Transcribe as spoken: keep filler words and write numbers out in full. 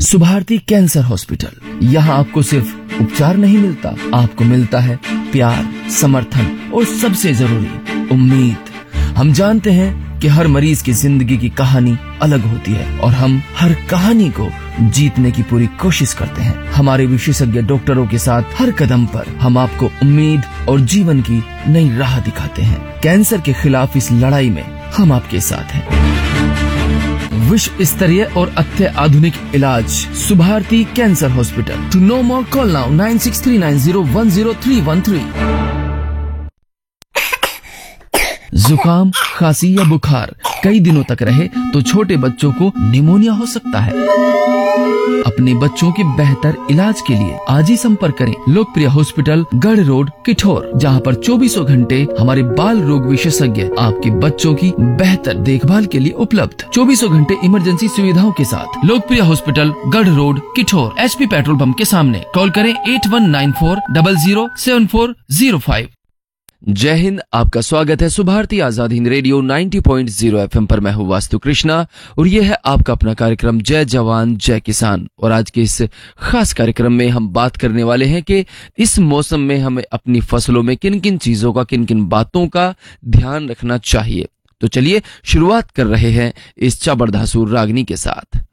Subharti cancer hospital. यहाँ आपको सिर्फ उपचार नहीं मिलता, आपको मिलता है प्यार, समर्थन और सबसे जरूरी उम्मीद। हम जानते हैं कि हर मरीज की जिंदगी की कहानी अलग होती है और हम हर कहानी को जीतने की पूरी कोशिश करते हैं। हमारे विशेषज्ञ डॉक्टरों के साथ हर कदम पर हम आपको उम्मीद और जीवन की नई राह दिखाते हैं। कैंसर के खिलाफ इस लड़ाई में हम आपके साथ हैं। विश्व स्तरीय और अत्याधुनिक इलाज, Subharti cancer hospital. To know more call now nine six three nine zero one zero three one three. जुकाम, खांसी या बुखार कई दिनों तक रहे तो छोटे बच्चों को निमोनिया हो सकता है। अपने बच्चों के बेहतर इलाज के लिए आज ही संपर्क करें लोकप्रिय हॉस्पिटल, गढ़ रोड, किठौर, जहां पर चौबीसों घंटे हमारे बाल रोग विशेषज्ञ आपके बच्चों की बेहतर देखभाल के लिए उपलब्ध। चौबीसों घंटे इमरजेंसी सुविधाओं के साथ लोकप्रिय हॉस्पिटल, गढ़ road, Kithore, HP petrol pump के सामने। कॉल करें eight one nine four double zero seven four zero five. जय हिंद, आपका स्वागत है Subharti Azad Hind radio ninety point zero FM पर। मैं हूँ वास्तु कृष्णा और ये है आपका अपना कार्यक्रम जय जवान जय किसान। और आज के इस खास कार्यक्रम में हम बात करने वाले हैं कि इस मौसम में हमें अपनी फसलों में किन किन चीजों का, किन किन बातों का ध्यान रखना चाहिए। तो चलिए शुरुआत कर रहे हैं इस चाबड़धासुर रागनी के साथ।